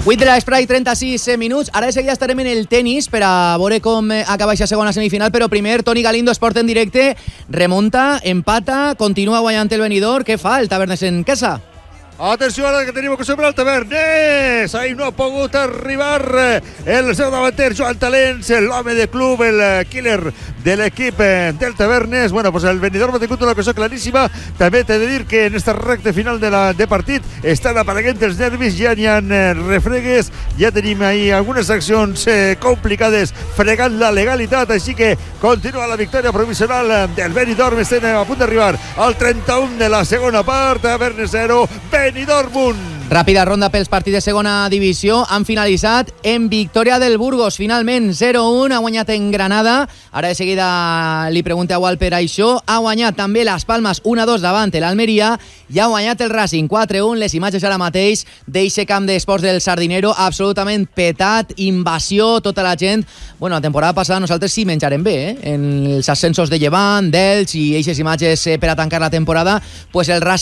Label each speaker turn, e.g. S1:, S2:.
S1: 8 de la vesprada i 36 minuts. Ara de seguida estarem en el tenis per a veure com acaba aquesta segona semifinal, però primer Toni Galindo, Esport en directe, remunta, empata, continua guanyant el Benidorm. Què fa el Tavernes en casa?
S2: Atenció ara que tenim que sobre el Tavernes. Ahí no ha pogut arribar el seu davanter Joan Talents, l'home de club, el killer de l'equip del Tavernes. Bueno, pues el Benidorm ha tingut una cosa claríssima. També t'he de dir que en esta recta final de partit estan apareguent els nervis, ja n'hi ha refregues, ja tenim ahí algunes accions complicades fregant la legalitat, així que continua la victòria provisional del Benidorm. Estem a punt d'arribar al 31 de la segona part. Tavernes 0, Benidorm 1.
S1: Ràpida ronda pels partits de segona divisió. Han finalitzat en victòria del Burgos. Finalment 0-1, ha guanyat en Granada. Ara de seguida li pregunto a Gual per això. Ha guanyat també les Palmes 1-2 davant l'Almeria i ha guanyat el Racing 4-1. Les imatges ara mateix d'eixe camp d'esports del Sardinero, absolutament petat, invasió, tota la gent. Bueno, la temporada passada nosaltres sí menjarem bé, en els ascensos de Llevant, d'Elx i eixes imatges per a tancar la temporada. Pues el Racing